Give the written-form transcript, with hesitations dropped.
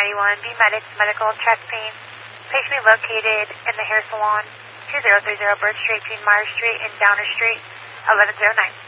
991 B-Medix Medical Chest Pain. Patient located in the hair salon, 2030 Bird Street between Myers Street and Downer Street, 1109.